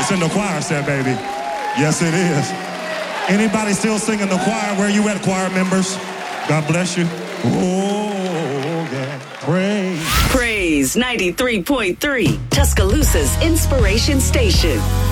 It's in the choir set, baby. Yes, it is. Anybody still singing the choir? Where you at, choir members? God bless you. Oh, yeah. Praise. Praise 93.3, Tuscaloosa's inspiration station.